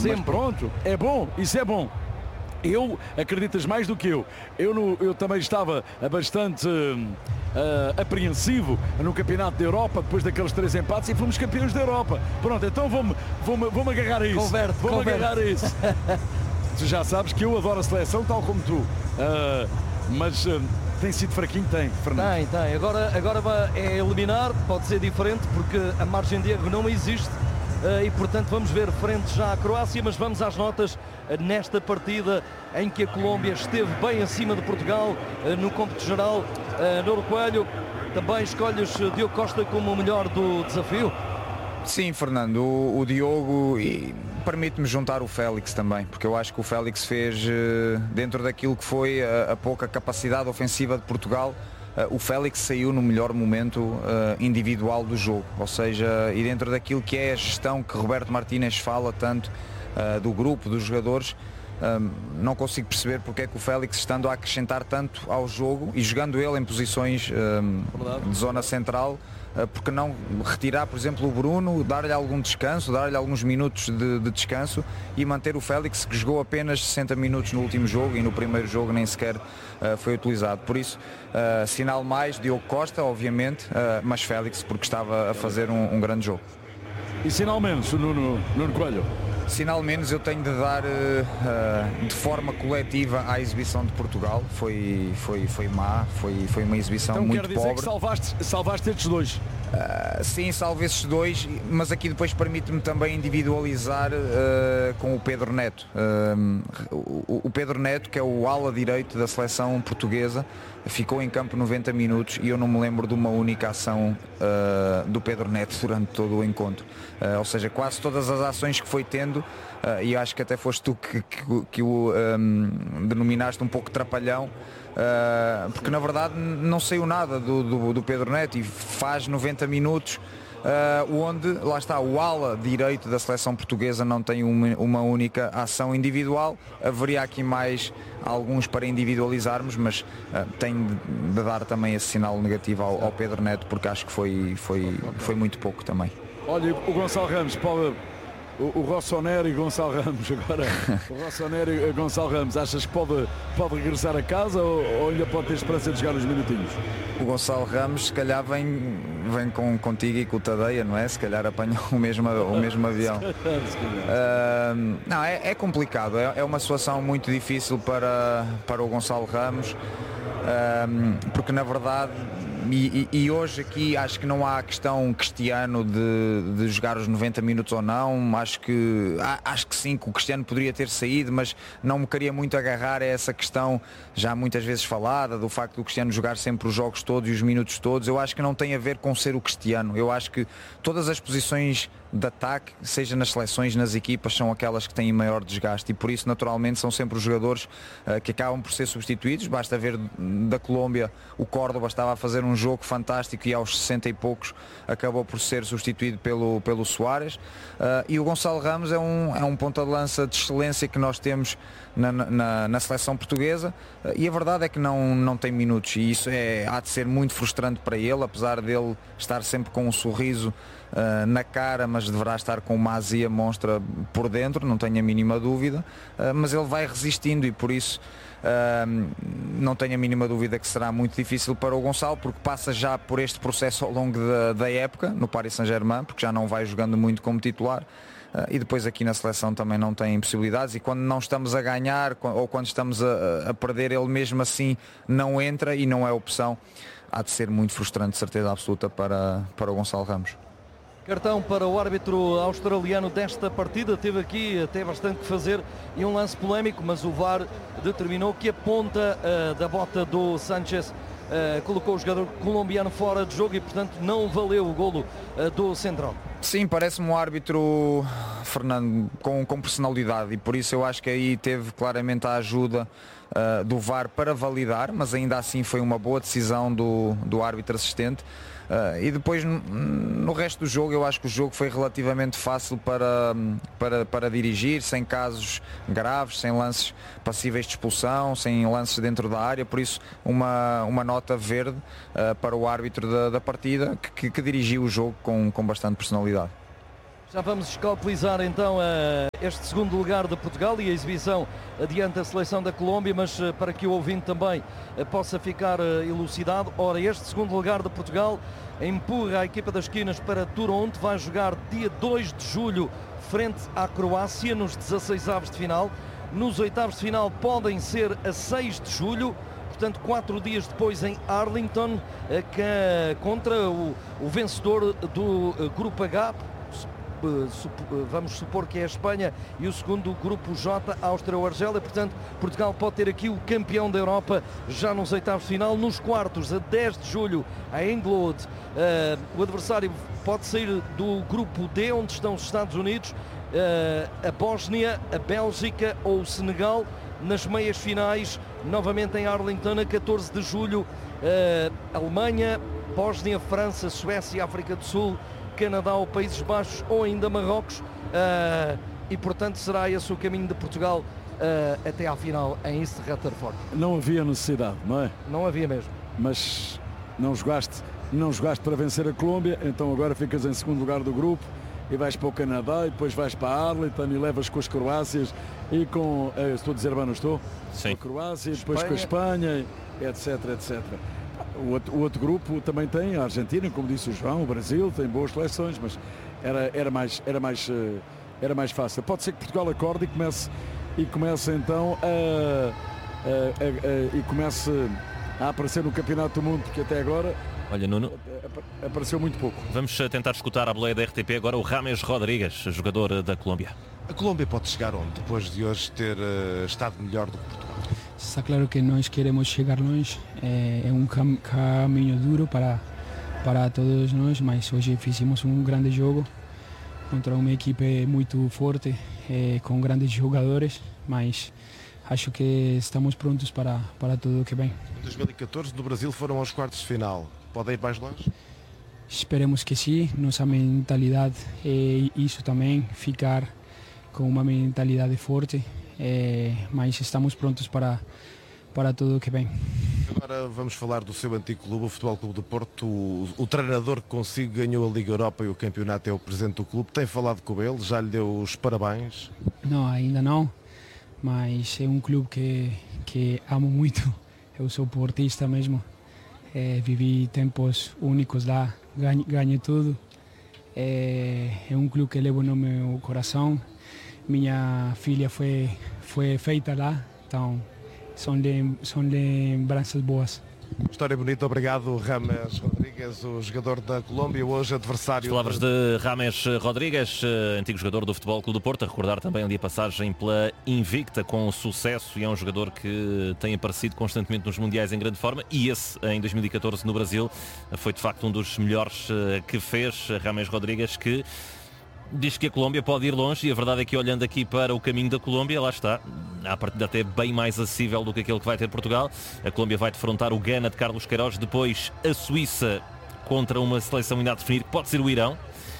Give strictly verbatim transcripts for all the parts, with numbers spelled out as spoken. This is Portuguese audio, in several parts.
Sempre. Mas pronto, é bom, isso é bom. Eu, acreditas mais do que eu, eu, no, eu também estava bastante uh, apreensivo no Campeonato da Europa, depois daqueles três empates, e fomos campeões da Europa. Pronto, então vou-me vou vou agarrar a isso. Converte, vou-me converte. agarrar a isso. Tu já sabes que eu adoro a seleção, tal como tu. Uh, mas uh, tem sido fraquinho, tem, Fernando. Tem, tem. Agora, agora vai- é eliminar, pode ser diferente, porque a margem de erro não existe. Uh, e portanto vamos ver frente já à Croácia, mas vamos às notas uh, nesta partida em que a Colômbia esteve bem acima de Portugal uh, no cômputo geral. Uh, Nuno Coelho, também escolhes uh, Diogo Costa como o melhor do desafio? Sim, Fernando, o, o Diogo, e permite-me juntar o Félix também, porque eu acho que o Félix fez, eh, dentro daquilo que foi a, a pouca capacidade ofensiva de Portugal, eh, o Félix saiu no melhor momento eh, individual do jogo, ou seja, e dentro daquilo que é a gestão que Roberto Martínez fala tanto eh, do grupo, dos jogadores, Um, não consigo perceber porque é que o Félix, estando a acrescentar tanto ao jogo e jogando ele em posições um, de zona central, uh, porque não retirar, por exemplo, o Bruno, dar-lhe algum descanso, dar-lhe alguns minutos de, de descanso e manter o Félix, que jogou apenas sessenta minutos no último jogo e no primeiro jogo nem sequer uh, foi utilizado. Por isso, uh, sinal mais Diogo Costa, obviamente, uh, mas Félix, porque estava a fazer um, um grande jogo. E sinal menos, Nuno, Nuno Coelho. Sinal menos eu tenho de dar uh, uh, de forma coletiva à exibição de Portugal. Foi, foi, foi má, foi, foi uma exibição Então muito quero dizer pobre. que salvaste, salvaste estes dois. Uh, sim, salvo esses dois, mas aqui depois permite-me também individualizar uh, com o Pedro Neto. Uh, o, o Pedro Neto, que é o ala direito da seleção portuguesa, ficou em campo noventa minutos e eu não me lembro de uma única ação uh, do Pedro Neto durante todo o encontro. Uh, ou seja, quase todas as ações que foi tendo, uh, e acho que até foste tu que, que, que o um, denominaste um pouco trapalhão, uh, porque na verdade não saiu nada do, do, do Pedro Neto e faz noventa minutos. Uh, onde, lá está, o ala direito da seleção portuguesa não tem uma, uma única ação individual. Haveria aqui mais alguns para individualizarmos, mas uh, tenho de, de dar também esse sinal negativo ao, ao Pedro Neto, porque acho que foi, foi, foi muito pouco também. Olha, o Gonçalo Ramos, pode, o, o Rossonero e Gonçalo Ramos agora. O Rossonero e Gonçalo Ramos, achas que pode, pode regressar a casa ou, ou ainda pode ter esperança de jogar uns minutinhos? O Gonçalo Ramos se calhar vem, vem com, contigo e com o Tadeia, não é? Se calhar apanha o mesmo, o mesmo avião. Uh, não, é, é complicado, é, é uma situação muito difícil para, para o Gonçalo Ramos, uh, porque na verdade, e, e, e hoje aqui acho que não há a questão Cristiano de, de jogar os noventa minutos ou não, acho que, acho que sim, que o Cristiano poderia ter saído, mas não me queria muito agarrar a essa questão já muitas vezes falada, do facto do Cristiano jogar sempre os jogos todos e os minutos todos. Eu acho que não tem a ver com ser o Cristiano, eu acho que todas as posições de ataque, seja nas seleções, nas equipas, são aquelas que têm maior desgaste e por isso naturalmente são sempre os jogadores uh, que acabam por ser substituídos. Basta ver da Colômbia, o Córdoba estava a fazer um jogo fantástico e aos sessenta e poucos acabou por ser substituído pelo, pelo Soares, uh, e o Gonçalo Ramos é um, é um ponta de lança de excelência que nós temos na, na, na seleção portuguesa, uh, e a verdade é que não, não tem minutos e isso é, há de ser muito frustrante para ele, apesar dele estar sempre com um sorriso Uh, na cara, mas deverá estar com uma azia monstra por dentro, não tenho a mínima dúvida, uh, mas ele vai resistindo e por isso uh, não tenho a mínima dúvida que será muito difícil para o Gonçalo, porque passa já por este processo ao longo da, da época no Paris Saint-Germain, porque já não vai jogando muito como titular. Uh, e depois aqui na seleção também não tem possibilidades e quando não estamos a ganhar ou quando estamos a, a perder, ele mesmo assim não entra e não é opção. Há de ser muito frustrante, de certeza absoluta, para, para o Gonçalo Ramos. Cartão para o árbitro australiano desta partida, teve aqui até bastante que fazer e um lance polémico, mas o V A R determinou que a ponta uh, da bota do Sánchez uh, colocou o jogador colombiano fora de jogo e portanto não valeu o golo uh, do central. Sim, parece-me um árbitro, Fernando, com, com personalidade e por isso eu acho que aí teve claramente a ajuda uh, do V A R para validar, mas ainda assim foi uma boa decisão do, do árbitro assistente. Uh, e depois no, no resto do jogo eu acho que o jogo foi relativamente fácil para, para, para dirigir, sem casos graves, sem lances passíveis de expulsão, sem lances dentro da área, por isso uma, uma nota verde uh, para o árbitro da, da partida que, que dirigiu o jogo com, com bastante personalidade. Já vamos escalpelizar então uh, este segundo lugar de Portugal e a exibição adiante da seleção da Colômbia, mas uh, para que o ouvinte também uh, possa ficar uh, elucidado, ora, este segundo lugar de Portugal empurra a equipa das esquinas para Toronto, vai jogar dia dois de julho frente à Croácia nos dezasseisavos de final. Nos oitavos de final podem ser a seis de julho, portanto quatro dias depois em Arlington, uh, que, contra o, o vencedor do uh, Grupo H. Vamos supor que é a Espanha, e o segundo grupo J, Áustria ou Argélia. Portanto, Portugal pode ter aqui o campeão da Europa já nos oitavos de final. Nos quartos, a dez de julho, a England, uh, o adversário pode sair do grupo D, onde estão os Estados Unidos, uh, a Bósnia, a Bélgica ou o Senegal. Nas meias finais, novamente em Arlington, a catorze de julho, uh, Alemanha, Bósnia, França, Suécia e África do Sul, Canadá ou Países Baixos ou ainda Marrocos, uh, e portanto será esse o caminho de Portugal uh, até à final em East Rutherford. Não havia necessidade, não é? Não havia mesmo. Mas não jogaste, não jogaste para vencer a Colômbia, então agora ficas em segundo lugar do grupo e vais para o Canadá e depois vais para a Arlington e levas com as Croácias e com, eh, estou a dizer bem, não estou? Sim. Com a Croácia, depois com a Espanha, etc, etcétera. O outro, o outro grupo também tem a Argentina, como disse o João, o Brasil, tem boas seleções, mas era, era, mais, era, mais, era mais fácil. Pode ser que Portugal acorde e comece, e comece então a, a, a, a, e comece a aparecer no Campeonato do Mundo, porque até agora Olha, Nuno, apareceu muito pouco. Vamos tentar escutar a boleia da R T P agora o James Rodrigues, jogador da Colômbia. A Colômbia pode chegar onde, depois de hoje ter uh, estado melhor do que Portugal? Está claro que nós queremos chegar longe, é, é um cam caminho duro para, para todos nós, mas hoje fizemos um grande jogo contra uma equipe muito forte, é, com grandes jogadores, mas acho que estamos prontos para, para tudo o que vem. Em dois mil e catorze, no Brasil, foram aos quartos de final. Podem ir mais longe? Esperemos que sim, nossa mentalidade é isso também, ficar com uma mentalidade forte. É, mas estamos prontos para, para tudo o que vem. Agora vamos falar do seu antigo clube, o Futebol Clube do Porto. O, o treinador que consigo ganhou a Liga Europa e o campeonato é o presidente do clube. Tem falado com ele? Já lhe deu os parabéns? Não, ainda não, mas é um clube que, que amo muito. Eu sou portista mesmo, é, vivi tempos únicos lá, ganhei, ganhei tudo. É, é um clube que levo no meu coração. Minha filha foi, foi feita lá, então são, lem são lembranças boas. História bonita, obrigado James Rodrigues, o jogador da Colômbia, hoje adversário... As palavras de James Rodrigues, antigo jogador do Futebol Clube do Porto, a recordar também ali a passagem pela Invicta com sucesso, e é um jogador que tem aparecido constantemente nos Mundiais em grande forma, e esse em dois mil e catorze no Brasil foi de facto um dos melhores que fez. James Rodrigues, que diz que a Colômbia pode ir longe, e a verdade é que, olhando aqui para o caminho da Colômbia, lá está, a partida até bem mais acessível do que aquele que vai ter Portugal. A Colômbia vai defrontar o Gana de Carlos Queiroz, depois a Suíça contra uma seleção ainda a definir, que pode ser o Irão,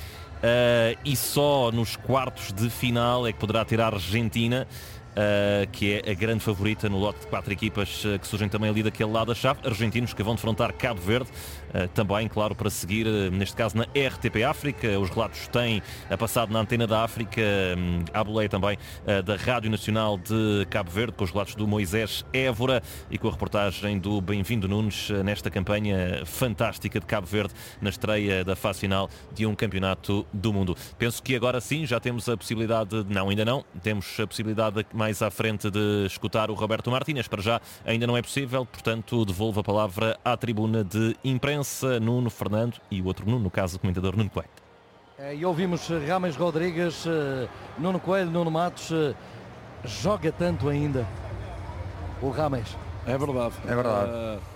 uh, e só nos quartos de final é que poderá ter a Argentina, Uh, que é a grande favorita no lote de quatro equipas uh, que surgem também ali daquele lado da chave. Argentinos que vão defrontar Cabo Verde, uh, também, claro, para seguir, uh, neste caso na R T P África. Os relatos têm uh, passado na Antena da África, um, à boleia também uh, da Rádio Nacional de Cabo Verde, com os relatos do Moisés Évora e com a reportagem do Bem-vindo Nunes uh, nesta campanha fantástica de Cabo Verde, na estreia da fase final de um campeonato do mundo. Penso que agora sim já temos a possibilidade, de... não, ainda não, temos a possibilidade de mais à frente de escutar o Roberto Martínez. Para já ainda não é possível, portanto devolvo a palavra à tribuna de imprensa, Nuno, Fernando e o outro Nuno, no caso o comentador Nuno Coelho. É, e ouvimos James Rodrigues, Nuno Coelho, Nuno Matos, joga tanto ainda o James. É verdade. É verdade. Uh...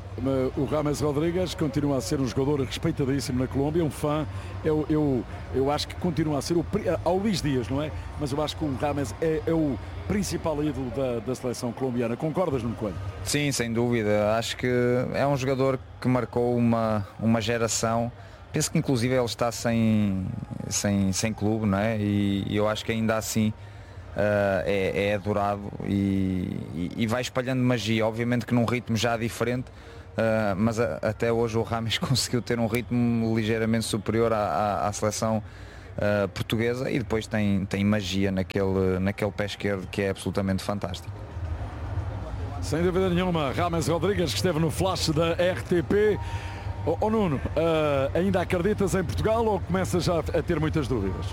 O James Rodrigues continua a ser um jogador respeitadíssimo na Colômbia, um fã. Eu, eu, eu acho que continua a ser o, ao Luís Dias, não é? Mas eu acho que o James é, é o principal ídolo da, da seleção colombiana. Concordas, Nuno Coelho? Sim, sem dúvida. Acho que é um jogador que marcou uma, uma geração. Penso que inclusive ele está sem, sem, sem clube, não é? E, e eu acho que ainda assim uh, é, é adorado e, e, e vai espalhando magia. Obviamente que num ritmo já diferente. Uh, mas a, até hoje o James conseguiu ter um ritmo ligeiramente superior à, à, à seleção uh, portuguesa, e depois tem, tem magia naquele, naquele pé esquerdo que é absolutamente fantástico. Sem dúvida nenhuma, James Rodrigues, que esteve no flash da R T P. Oh, oh Nuno, uh, ainda acreditas em Portugal ou começas já a ter muitas dúvidas?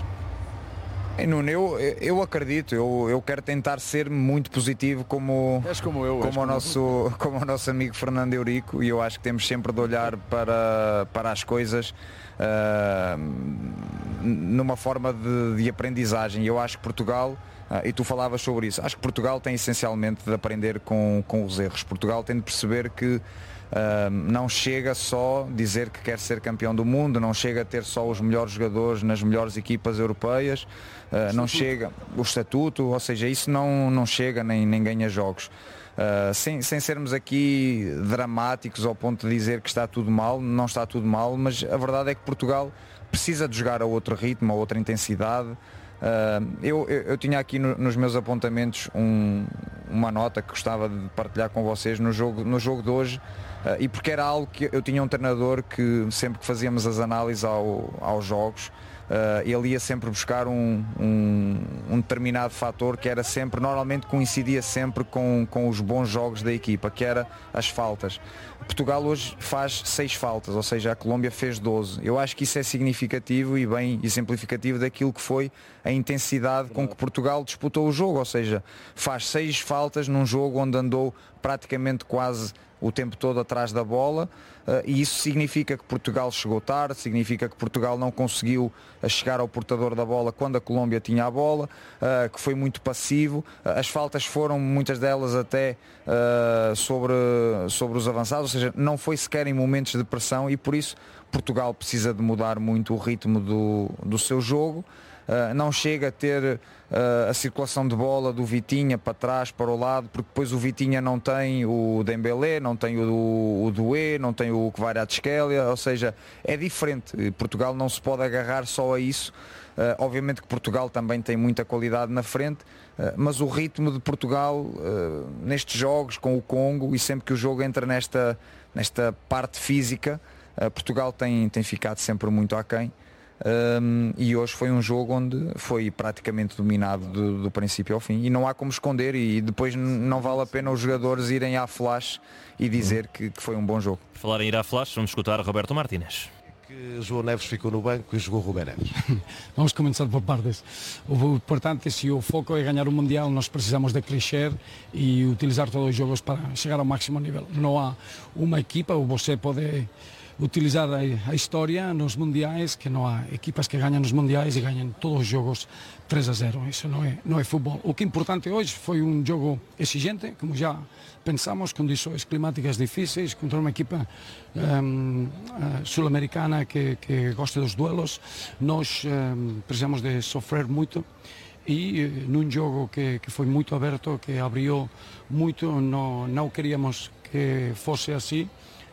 Ei, Nuno, eu, eu acredito, eu, eu quero tentar ser muito positivo como, és como, eu, como, és o como, nosso, como o nosso amigo Fernando Eurico, e eu acho que temos sempre de olhar para, para as coisas uh, numa forma de, de aprendizagem. Eu acho que Portugal, uh, e tu falavas sobre isso, acho que Portugal tem essencialmente de aprender com, com os erros. Portugal tem de perceber que Uh, não chega só dizer que quer ser campeão do mundo, não chega a ter só os melhores jogadores nas melhores equipas europeias, uh, não chega o estatuto, ou seja, isso não, não chega nem, nem ganha jogos. Uh, sem, sem sermos aqui dramáticos ao ponto de dizer que está tudo mal, não está tudo mal, mas a verdade é que Portugal precisa de jogar a outro ritmo, a outra intensidade. Uh, eu, eu, eu tinha aqui no, nos meus apontamentos um, uma nota que gostava de partilhar com vocês no jogo, no jogo de hoje. Uh, e porque era algo que eu tinha um treinador que sempre que fazíamos as análises ao, aos jogos, uh, ele ia sempre buscar um, um, um determinado fator que era sempre, normalmente coincidia sempre com, com os bons jogos da equipa, que era as faltas. Portugal hoje faz seis faltas, ou seja, a Colômbia fez doze. Eu acho que isso é significativo e bem exemplificativo daquilo que foi a intensidade com que Portugal disputou o jogo, ou seja, faz seis faltas num jogo onde andou praticamente quase o tempo todo atrás da bola, uh, e isso significa que Portugal chegou tarde, significa que Portugal não conseguiu chegar ao portador da bola quando a Colômbia tinha a bola, uh, que foi muito passivo. Uh, as faltas foram, muitas delas até uh, sobre, sobre os avançados, ou seja, não foi sequer em momentos de pressão, e por isso Portugal precisa de mudar muito o ritmo do, do seu jogo. Uh, não chega a ter uh, a circulação de bola do Vitinha para trás, para o lado, porque depois o Vitinha não tem o Dembélé, não tem o, o Doué, não tem o Kvaratskhelia, ou seja, é diferente. Portugal não se pode agarrar só a isso. Uh, obviamente que Portugal também tem muita qualidade na frente, uh, mas o ritmo de Portugal uh, nestes jogos com o Congo, e sempre que o jogo entra nesta, nesta parte física, uh, Portugal tem, tem ficado sempre muito aquém. Um, e hoje foi um jogo onde foi praticamente dominado do, do princípio ao fim, e não há como esconder, e depois não vale a pena os jogadores irem à flash e dizer que, que foi um bom jogo. Por falar em ir à flash, vamos escutar Roberto Martínez. Que João Neves ficou no banco e jogou Rubén Neves. Vamos começar por partes. O importante, se o foco é ganhar o Mundial, nós precisamos de crescer e utilizar todos os jogos para chegar ao máximo nível. Não há uma equipa, ou você pode utilizar a, a história nos mundiais, que não há equipas que ganham nos mundiais e ganham todos os jogos três a zero. Isso não é, não é futebol. O que é importante hoje foi um jogo exigente, como já pensamos, condições climáticas difíceis, contra uma equipa um, uh, sul-americana que, que gosta dos duelos. Nós um, precisamos de sofrer muito, e uh, num jogo que, que foi muito aberto, que abriu muito, não, não queríamos que fosse assim.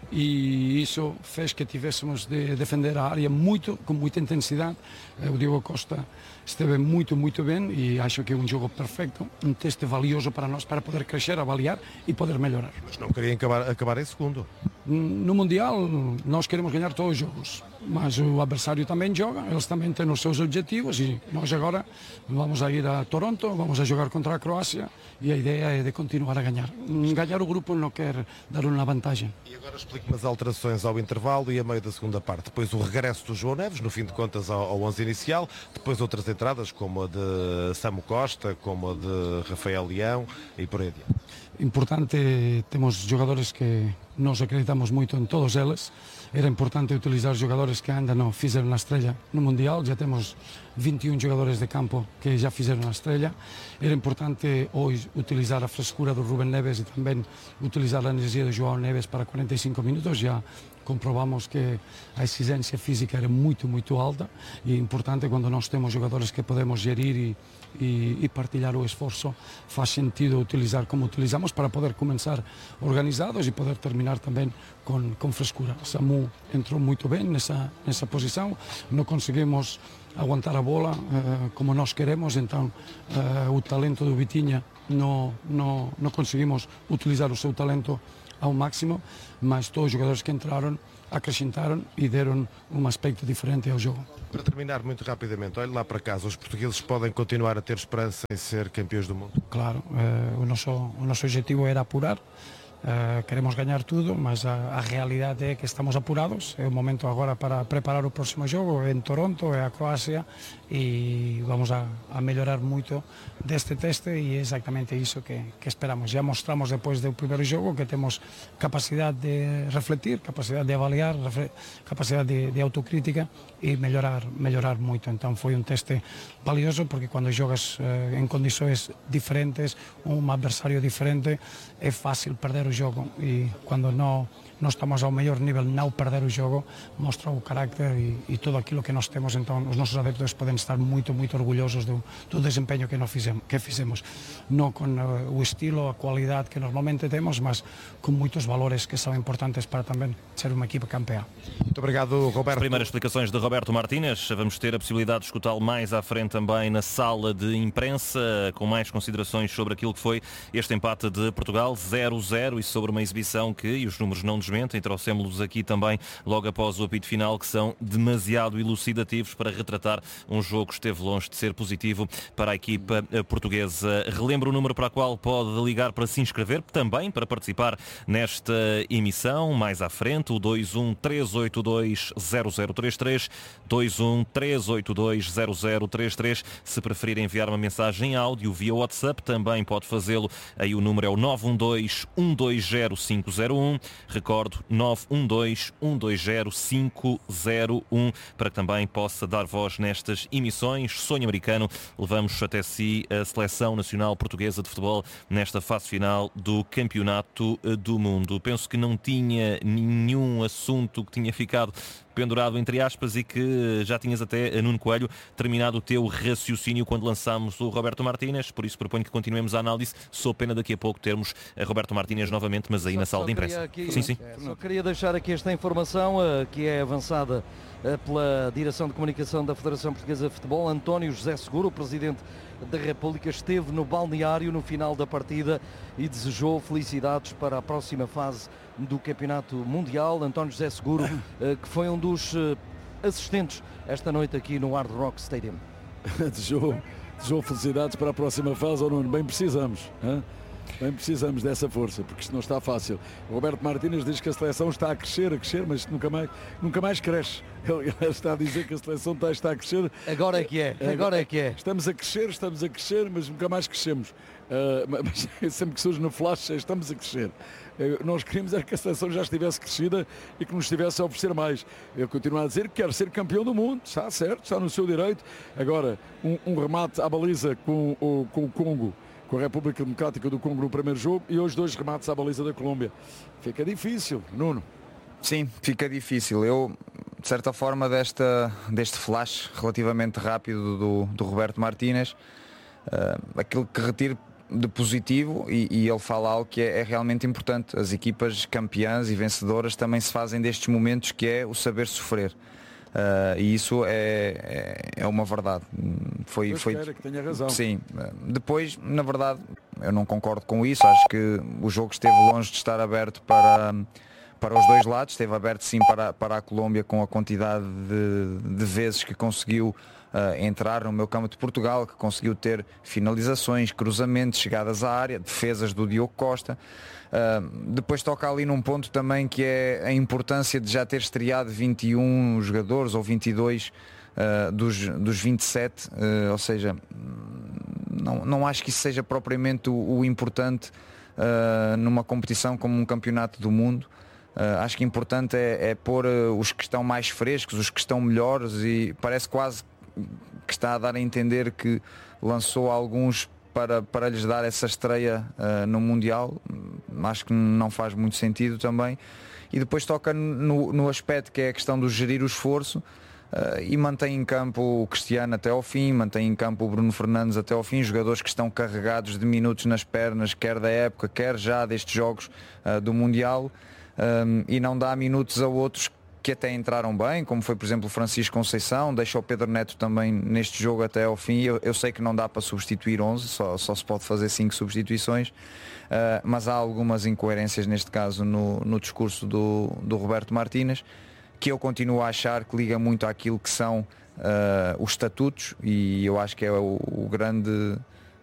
E isso fez que tivéssemos de defender a área muito, com muita intensidade. O Diogo Costa esteve muito, muito bem, e acho que é um jogo perfeito, um teste valioso para nós, para poder crescer, avaliar e poder melhorar. Mas não queria acabar, acabar em segundo. No Mundial nós queremos ganhar todos os jogos, mas o adversário também joga, eles também têm os seus objetivos, e nós agora vamos a ir a Toronto, vamos a jogar contra a Croácia, e a ideia é de continuar a ganhar. Ganhar o grupo não quer dar uma vantagem. E agora explique-me as alterações ao intervalo e a meio da segunda parte. Depois o regresso do João Neves, no fim de contas ao, ao onze inicial, depois outras entradas como a de Samu Costa, como a de Rafael Leão e por aí adiante. Importante, temos jogadores que nós acreditamos muito em todos eles. Era importante utilizar jogadores que ainda não fizeram a estrela no Mundial. Já temos vinte e um jogadores de campo que já fizeram a estrela. Era importante hoje utilizar a frescura do Rubén Neves e também utilizar a energia do João Neves para quarenta e cinco minutos. Já comprovamos que a exigência física era muito, muito alta, e é importante quando nós temos jogadores que podemos gerir e, e, e partilhar o esforço, faz sentido utilizar como utilizamos para poder começar organizados e poder terminar também com, com frescura. Samu entrou muito bem nessa, nessa posição, não conseguimos aguantar a bola uh, como nós queremos, então uh, o talento do Vitinha não, não, não conseguimos utilizar o seu talento ao máximo, mas todos os jogadores que entraram acrescentaram e deram um aspecto diferente ao jogo. Para terminar muito rapidamente, olhe lá para casa, os portugueses podem continuar a ter esperança em ser campeões do mundo? Claro, uh, o, nosso, o nosso objetivo era apurar. Uh, queremos ganhar tudo, mas a, a realidade é que estamos apurados. É o momento agora para preparar o próximo jogo, é em Toronto, é a Croácia, e vamos a, a melhorar muito deste teste, e é exatamente isso que, que esperamos. Já mostramos depois do primeiro jogo que temos capacidade de refletir, capacidade de avaliar, capacidade de, de autocrítica e melhorar, melhorar muito. Então foi um teste valioso, porque quando jogas uh, em condições diferentes, um adversário diferente, é fácil perder o jogo, e quando não, não estamos ao melhor nível, não perder o jogo mostra o carácter e, e tudo aquilo que nós temos. Então os nossos adeptos podem estar muito, muito orgulhosos do, do desempenho que nós fizemos, que fizemos. Não com uh, o estilo, a qualidade que normalmente temos, mas com muitos valores que são importantes para também ser uma equipa campeã. Muito obrigado, Roberto. As primeiras explicações de Roberto Martínez. Vamos ter a possibilidade de escutá-lo mais à frente também na sala de imprensa, com mais considerações sobre aquilo que foi este empate de Portugal zero zero e sobre uma exibição que, e os números não desmentem, trouxemos-los aqui também logo após o apito final, que são demasiado elucidativos para retratar um jogo que esteve longe de ser positivo para a equipa portuguesa. Relembro o número para o qual pode ligar para se inscrever, também para participar nesta emissão mais à frente, o dois um três oito dois zero zero três três, dois um três oito dois zero zero três três. Se preferir enviar uma mensagem em áudio via WhatsApp, também pode fazê-lo. Aí o número é o nove um dois um dois zero cinco zero um. Recordo, nove um dois um dois zero cinco zero um, para que também possa dar voz nestas emissões. Sonho americano, levamos até si a Seleção Nacional Portuguesa de Futebol nesta fase final do Campeonato do Mundo. Penso que não tinha nenhum assunto que tinha ficado pendurado entre aspas e que já tinhas até, Nuno Coelho, terminado o teu raciocínio quando lançámos o Roberto Martínez, por isso proponho que continuemos a análise. Sou pena daqui a pouco termos a Roberto Martínez novamente, mas aí só, na sala de imprensa. Aqui, sim, sim. É, só queria deixar aqui esta informação uh, que é avançada uh, pela Direção de Comunicação da Federação Portuguesa de Futebol. António José Seguro, o Presidente da República, esteve no balneário no final da partida e desejou felicidades para a próxima fase do Campeonato Mundial. António José Seguro, que foi um dos assistentes esta noite aqui no Hard Rock Stadium. desejou, desejou felicidades para a próxima fase, ou Nuno? Bem precisamos, hein? Bem precisamos dessa força, porque isto não está fácil. O Roberto Martínez diz que a seleção está a crescer, a crescer, mas nunca mais, nunca mais cresce. Ele está a dizer que a seleção está, está a crescer. Agora é que é, agora é que é. Estamos a crescer, estamos a crescer, mas nunca mais crescemos. Uh, mas sempre que surge no flash, estamos a crescer. Uh, nós queríamos era que a seleção já estivesse crescida e que nos estivesse a oferecer mais. Eu continuo a dizer que quero ser campeão do mundo, está certo, está no seu direito. Agora, um, um remate à baliza com o, com o Congo, com a República Democrática do Congo no primeiro jogo, e hoje dois remates à baliza da Colômbia. Fica difícil, Nuno. Sim, fica difícil. Eu, de certa forma, desta, deste flash relativamente rápido do, do Roberto Martínez, uh, aquilo que retiro de positivo, e, e ele fala algo que é, é realmente importante. As equipas campeãs e vencedoras também se fazem destes momentos, que é o saber sofrer. Uh, e isso é, é, é uma verdade. Foi, foi... que tenha razão. Sim. Depois, na verdade, eu não concordo com isso. Acho que o jogo esteve longe de estar aberto para, para os dois lados. Esteve aberto sim para, para a Colômbia, com a quantidade de, de vezes que conseguiu uh, entrar no meu campo de Portugal, que conseguiu ter finalizações, cruzamentos, chegadas à área, defesas do Diogo Costa. Uh, depois toca ali num ponto também, que é a importância de já ter estreado vinte e um jogadores ou vinte e dois uh, dos, dos vinte e sete, uh, ou seja, não, não acho que isso seja propriamente o, o importante uh, numa competição como um campeonato do mundo. Uh, acho que o importante é, é pôr uh, os que estão mais frescos, os que estão melhores, e parece quase que está a dar a entender que lançou alguns Para, para lhes dar essa estreia uh, no Mundial. Acho que não faz muito sentido também. E depois toca no, no aspecto que é a questão do gerir o esforço, uh, e mantém em campo o Cristiano até ao fim, mantém em campo o Bruno Fernandes até ao fim, jogadores que estão carregados de minutos nas pernas, quer da época, quer já destes jogos uh, do Mundial, um, e não dá minutos a outros que até entraram bem, como foi por exemplo o Francisco Conceição, deixa o Pedro Neto também neste jogo até ao fim. Eu, eu sei que não dá para substituir onze, só, só se pode fazer cinco substituições, uh, mas há algumas incoerências neste caso no, no discurso do, do Roberto Martínez, que eu continuo a achar que liga muito àquilo que são uh, os estatutos, e eu acho que é o, o grande